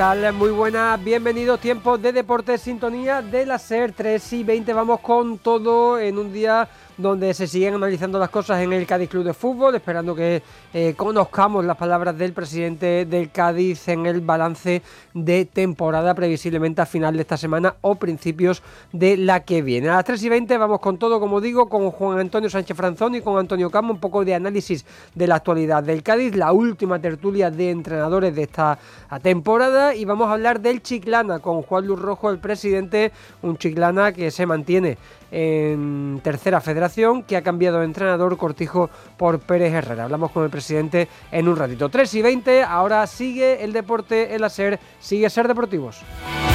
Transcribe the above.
tal? Muy buenas, bienvenidos, tiempo de deportes, sintonía de la SER, 3:20, vamos con todo en un día donde se siguen analizando las cosas en el Cádiz Club de Fútbol, esperando que conozcamos las palabras del presidente del Cádiz en el balance de temporada, previsiblemente a final de esta semana o principios de la que viene. A las 3:20 vamos con todo, como digo, con Juan Antonio Sánchez Franzón y con Antonio Camo, un poco de análisis de la actualidad del Cádiz, la última tertulia de entrenadores de esta temporada, y vamos a hablar del Chiclana con Juan Luis Rojo, el presidente, un Chiclana que se mantiene en tercera federación, que ha cambiado de entrenador, Cortijo por Pérez Herrera. Hablamos con el presidente en un ratito. 3:20, ahora sigue el deporte en la SER, sigue SER Deportivos.